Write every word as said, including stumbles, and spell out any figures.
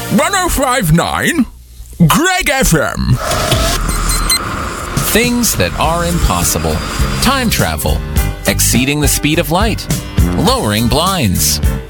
one oh five point nine Greg F M. Things that are impossible. Time travel. Exceeding the speed of light. Lowering blinds.